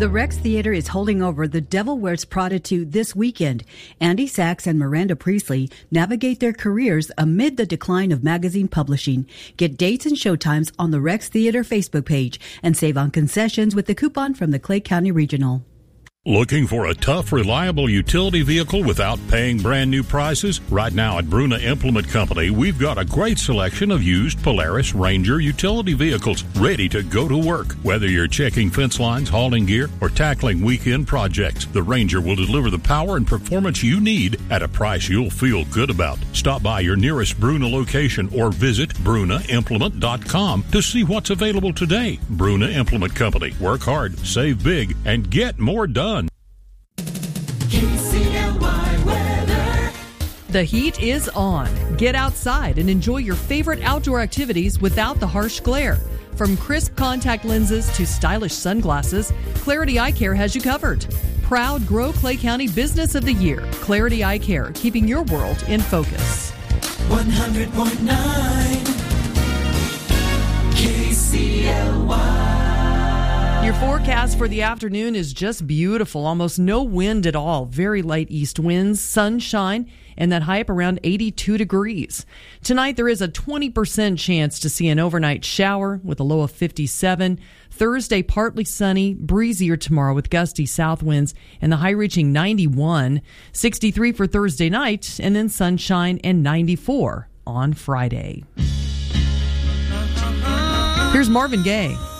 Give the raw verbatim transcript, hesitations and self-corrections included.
The Rex Theater is holding over The Devil Wears Prada two this weekend. Andy Sachs and Miranda Priestley navigate their careers amid the decline of magazine publishing. Get dates and showtimes on the Rex Theater Facebook page and save on concessions with the coupon from the Clay County Regional. Looking for a tough, reliable utility vehicle without paying brand new prices? Right now at Bruna Implement Company, we've got a great selection of used Polaris Ranger utility vehicles ready to go to work. Whether you're checking fence lines, hauling gear, or tackling weekend projects, the Ranger will deliver the power and performance you need at a price you'll feel good about. Stop by your nearest Bruna location or visit bruna implement dot com to see what's available today. Bruna Implement Company. Work hard, save big, and get more done. The heat is on. Get outside and enjoy your favorite outdoor activities without the harsh glare. From crisp contact lenses to stylish sunglasses, Clarity Eye Care has you covered. Proud Grow Clay County Business of the Year. Clarity Eye Care, keeping your world in focus. one hundred point nine K C L Y. Your forecast for the afternoon is just beautiful. Almost no wind at all. Very light east winds, sunshine, and that high up around eighty-two degrees. Tonight, there is a twenty percent chance to see an overnight shower with a low of fifty-seven. Thursday, partly sunny, breezier tomorrow with gusty south winds and the high reaching ninety-one. sixty-three for Thursday night, and then sunshine and ninety-four on Friday. Here's Marvin Gaye.